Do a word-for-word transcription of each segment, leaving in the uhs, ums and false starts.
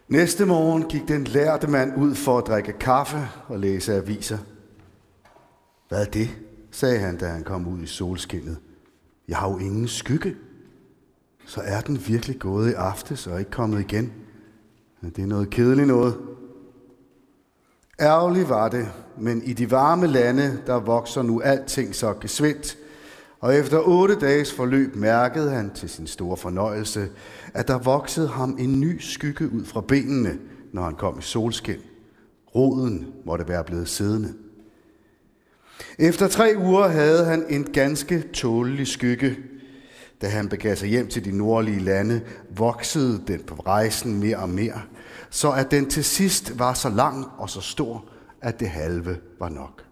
Næste morgen gik den lærte mand ud for at drikke kaffe og læse aviser. Hvad er det? Sagde han, da han kom ud i solskinnet. Jeg har jo ingen skygge. Så er den virkelig gået i aftes og ikke kommet igen. Det er noget kedeligt noget. Ærgerligt var det, men i de varme lande, der vokser nu alting så gesvindt. Og efter otte dages forløb mærkede han til sin store fornøjelse, at der voksede ham en ny skygge ud fra benene, når han kom i solskin. Roden måtte være blevet siddende. Efter tre uger havde han en ganske tålelig skygge. Da han begav sig hjem til de nordlige lande, voksede den på rejsen mere og mere, så at den til sidst var så lang og så stor, at det halve var nok.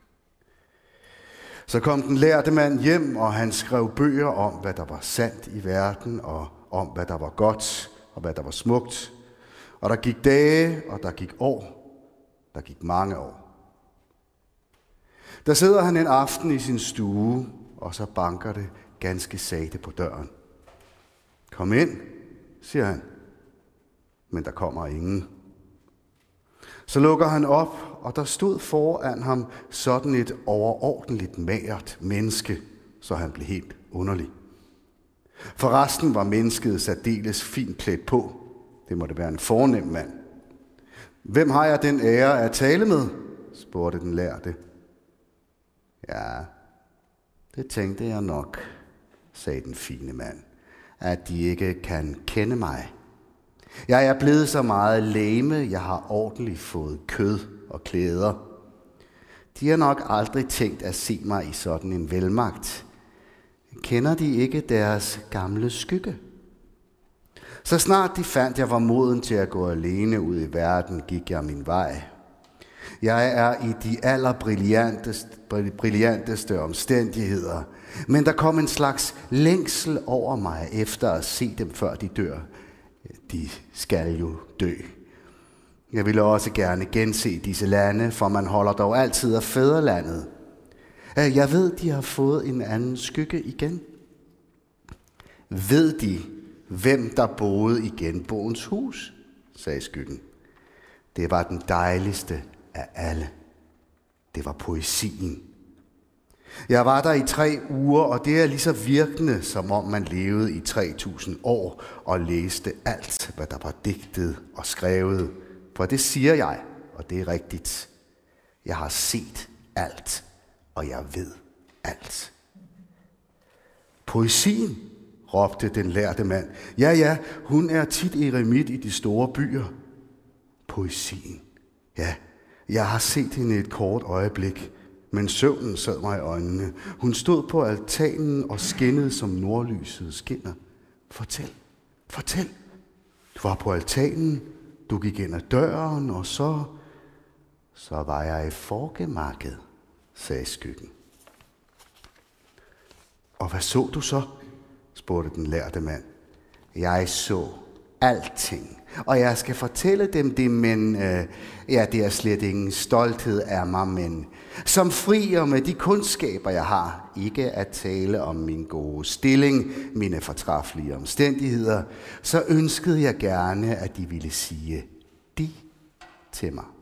Så kom den lærte mand hjem, og han skrev bøger om, hvad der var sandt i verden, og om, hvad der var godt, og hvad der var smukt. Og der gik dage, og der gik år. Der gik mange år. Der sidder han en aften i sin stue, og så banker det ganske sagte på døren. Kom ind, siger han. Men der kommer ingen. Så lukker han op, og der stod foran ham sådan et overordentligt magert menneske, så han blev helt underlig. Forresten var mennesket særdeles fint klædt på. Det måtte være en fornem mand. Hvem har jeg den ære at tale med? Spurgte den lærte. Ja, det tænkte jeg nok, sagde den fine mand, at de ikke kan kende mig. Jeg er blevet så meget læme, jeg har ordentligt fået kød og klæder. De har nok aldrig tænkt at se mig i sådan en velmagt. Kender de ikke deres gamle skygge? Så snart de fandt, jeg var moden til at gå alene ud i verden, gik jeg min vej. Jeg er i de allerbrillanteste brillanteste omstændigheder, men der kom en slags længsel over mig efter at se dem, før de dør. De skal jo dø. Jeg ville også gerne gense disse lande, for man holder dog altid af fædrelandet. Jeg ved, de har fået en anden skygge igen. Ved de, hvem der boede i genboens hus? Sagde skyggen. Det var den dejligste af alle. Det var poesien. Jeg var der i tre uger, og det er lige så virkende, som om man levede i tre tusind år og læste alt, hvad der var digtet og skrevet. For det siger jeg, og det er rigtigt. Jeg har set alt, og jeg ved alt. Poesien, råbte den lærte mand. Ja, ja, hun er tit eremit i de store byer. Poesien, ja, jeg har set hende et kort øjeblik, men søvnen sad mig i øjnene. Hun stod på altanen og skinnede, som nordlyset skinner. Fortæl, fortæl. Du var på altanen, du gik ind ad døren, og så... Så var jeg i forgemakket, sagde skyggen. Og hvad så du så? Spurgte den lærte mand. Jeg så alting, og jeg skal fortælle dem det, men øh, ja, det er slet ingen stolthed af mig, men som frier med de kundskaber, jeg har, ikke at tale om min gode stilling, mine fortræffelige omstændigheder, så ønskede jeg gerne, at de ville sige de til mig.